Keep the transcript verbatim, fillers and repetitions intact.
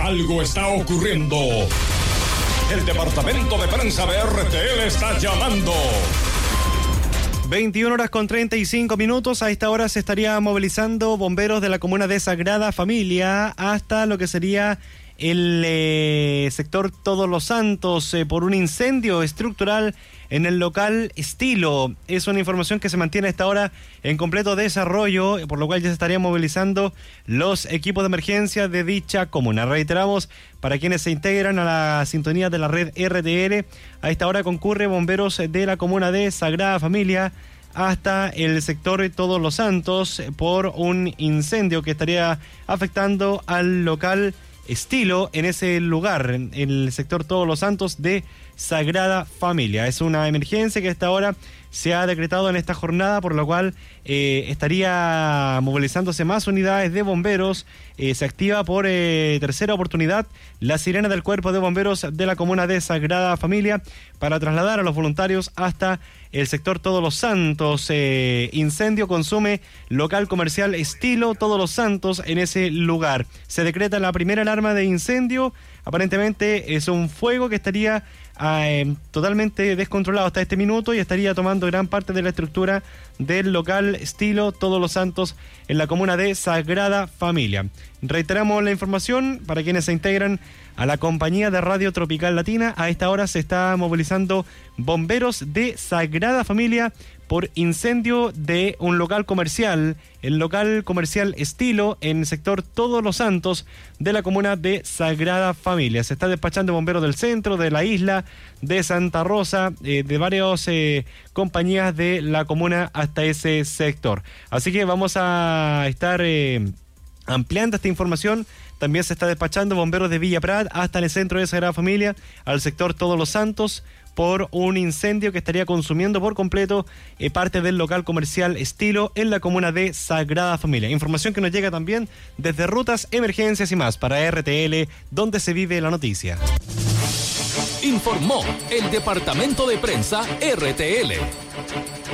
Algo está ocurriendo. El departamento de prensa de R T L está llamando. veintiuna horas con treinta y cinco minutos. A esta hora se estaría movilizando bomberos de la comuna de Sagrada Familia hasta lo que sería el eh, sector Todos los Santos eh, por un incendio estructural en el local Estilo. Es una información que se mantiene a esta hora en completo desarrollo, por lo cual ya se estarían movilizando los equipos de emergencia de dicha comuna. Reiteramos, para quienes se integran a la sintonía de la red R T L, a esta hora concurre bomberos de la comuna de Sagrada Familia hasta el sector Todos los Santos por un incendio que estaría afectando al local Estilo en ese lugar, en el sector Todos los Santos de Sagrada Familia. Es una emergencia que a esta hora se ha decretado en esta jornada, por lo cual eh, estaría movilizándose más unidades de bomberos. Eh, se activa por eh, tercera oportunidad la sirena del Cuerpo de Bomberos de la comuna de Sagrada Familia para trasladar a los voluntarios hasta el sector Todos los Santos. Eh, incendio consume local comercial Estilo Todos los Santos en ese lugar. Se decreta la primera alarma de incendio. Aparentemente es un fuego que estaría eh, totalmente descontrolado hasta este minuto y estaría tomando gran parte de la estructura del local Estilo Todos los Santos en la comuna de Sagrada Familia. Reiteramos la información para quienes se integran a la compañía de Radio Tropical Latina. A esta hora se está movilizando bomberos de Sagrada Familia por incendio de un local comercial, el local comercial Estilo en el sector Todos los Santos de la comuna de Sagrada Familia. Se está despachando bomberos del centro, de la isla, de Santa Rosa, eh, de varias eh, compañías de la comuna hasta ese sector. Así que vamos a estar eh, ampliando esta información. También se está despachando bomberos de Villa Prat hasta el centro de Sagrada Familia, al sector Todos los Santos, por un incendio que estaría consumiendo por completo eh, parte del local comercial Estilo en la comuna de Sagrada Familia. Información que nos llega también desde Rutas, Emergencias y más para R T L, donde se vive la noticia. Informó el departamento de prensa R T L.